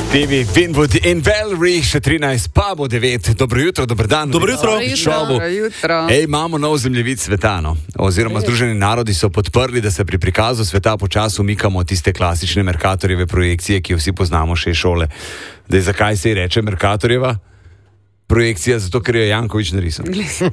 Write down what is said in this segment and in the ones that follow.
Stevie Winwood in Valerie, še 13, pa bo 9. Dobro jutro, dober dan. Dobro jutro. Imamo nov zemljevid sveta, no? Oziroma Združeni narodi so podprli, da se pri prikazu sveta počasi umikamo tiste klasične Mercatorjeve projekcije, ki jo vsi poznamo še iz šole. Daj, zakaj se ji reče Mercatorjeva projekcija? Zato, ker je Janković narisal.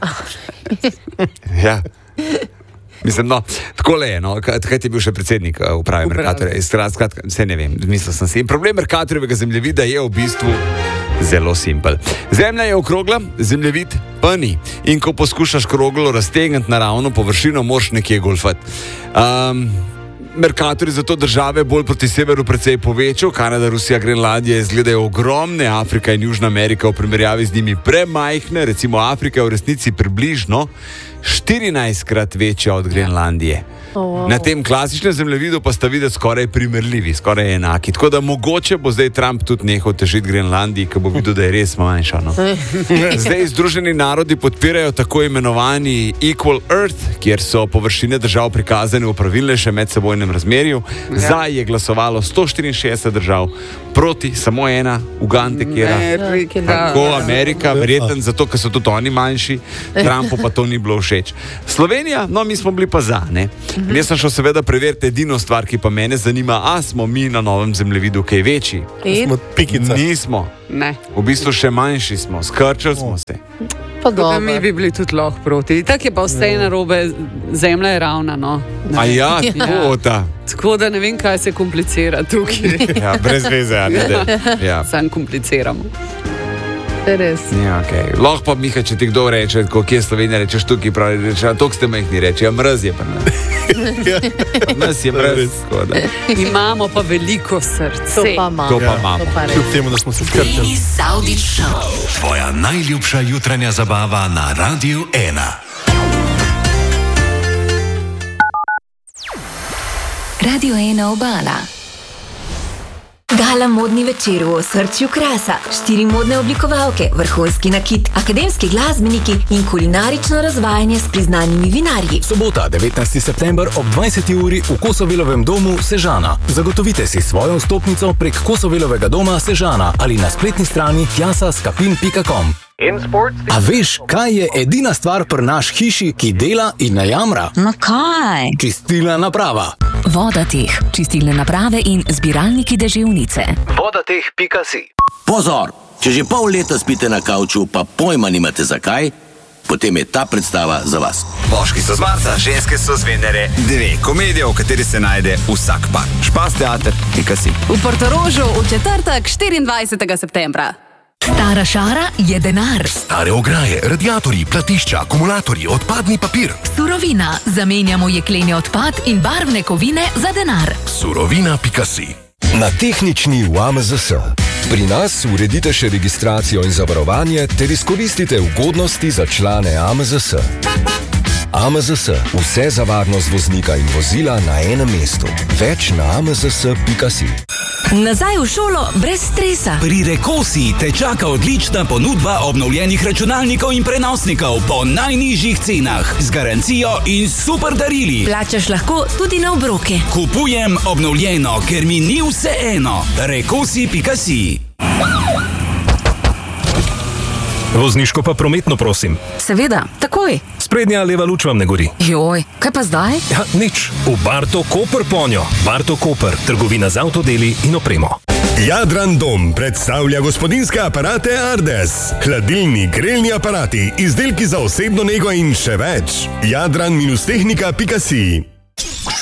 Ja. Mislim, no, takole je, no, kaj je bil še predsednik uprave Mercatorja, skratka, vse ne vem, mislil sem si. In problem Mercatorjevega zemljevida je v bistvu zelo simpel. Zemlja je okrogla, zemljevid pa ni. In ko poskušaš kroglo raztegniti na ravno površino, moraš nekje golfati. Mercator je zato države bolj proti severu precej povečal. Kanada, Rusija, Grenlandija izgledajo ogromne, Afrika in Južna Amerika v primerjavi z njimi premajhne. Recimo Afrika je v resnici približno 14-krat večja od Grenlandije. Na tem klasičnem zemljevidu pa sta videti skoraj primerljivi, skoraj enaki. Tako da mogoče bo zdaj Trump tudi nehal težiti Grenlandiji, ko bo videl, da je res manjša. No. Zdaj Združeni narodi podpirajo tako imenovani Equal Earth, kjer so površine držav prikazane v pravilnejšem medsebojnem razmerju. Za je glasovalo 164 držav, proti samo ena, Ugande, tako Amerika, verjetno zato, ker so tudi oni manjši, Trumpu pa to ni bilo všeč. Slovenija, no, mi smo bili pa za, ne? Jaz sem šel seveda preveriti edino stvar, ki pa mene zanima, a smo mi na novem zemljevidu kaj večji? Smo pikica. Nismo. Ne. V bistvu še manjši smo, skrčili smo se. Mi bi bili tudi lahko proti. Tako je pa vse narobe, zemlja je ravna, no. A ja, tako ta. Tako da ne vem, kaj se komplicira tukaj. Ja, brez veze, a ne. Ja. Sam kompliciramo. Res. Ja, okay. Lahko pa, Miha, če ti kdo reče, kje je Slovenija, rečeš tukaj, pravi, reče, a tok ste majhni, reče, a mrz je pa ne. Mrz je mrz. Imamo pa veliko srce. To pa imamo. Kljub temu, da smo se skrčili. Tvoja najljubša jutranja zabava na Radiu 1. Radio 1 Obala. Gala modni večer v osrčju krasa, 4 modne oblikovalke, vrhunski nakit, akademski glasbeniki in kulinarično razvajanje s priznanimi vinarji. Sobota, 19. september ob 20. uri v Kosovelovem domu Sežana. Zagotovite si svojo vstopnico prek Kosovelovega doma Sežana ali na spletni strani tjasaskapin.com. A veš, kaj je edina stvar pri naš hiši, ki dela in ne jamra? No kaj? Čistilna naprava. Vodateh, čistilne naprave in zbiralniki deževnice. Vodateh.si. Pozor, če že pol leta spite na kavču, pa pojma nimate zakaj, potem je ta predstava za vas. Moški so z Marsa, ženske so z Venere. 2 komedije, v kateri se najde vsak par. Špasteater.si. V Portorožu v četrtek 24. septembra. Stara šara je denar. Stare ograje, radiatorji, platišča, akumulatorji, odpadni papir. Surovina. Zamenjamo jekleni odpad in barvne kovine za denar. Surovina.si. Na tehnični v AMZS. Pri nas uredite še registracijo in zavarovanje ter izkoristite ugodnosti za člane AMZS. AMZS. Vse za varnost voznika in vozila na enem mestu. Več na amzs.si. Nazaj v šolo brez stresa. Pri Rekosi te čaka odlična ponudba obnovljenih računalnikov in prenosnikov po najnižjih cenah, z garancijo in super darili. Plačaš lahko tudi na obroke. Kupujem obnovljeno, ker mi ni vseeno. Rekosi.si. Vozniško pa prometno, prosim. Seveda, takoj. Sprednja leva luč vam ne gori. Joj, kaj pa zdaj? Ja, nič. V Barto Koper ponjo. Barto Koper, trgovina z avtodeli in opremo. Jadran Dom predstavlja gospodinjske aparate Ardes. Hladilni, grelni aparati, izdelki za osebno nego in še več. Jadran-tehnika.si.